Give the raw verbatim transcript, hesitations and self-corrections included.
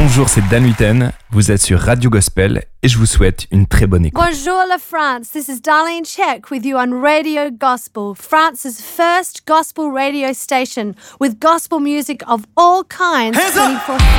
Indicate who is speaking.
Speaker 1: Bonjour, c'est Dan Huiten, vous êtes sur Radio Gospel et je vous souhaite une très bonne écoute.
Speaker 2: Bonjour la France, this is Darlene Check with you on Radio Gospel, France's first gospel radio station with gospel music of all kinds twenty-four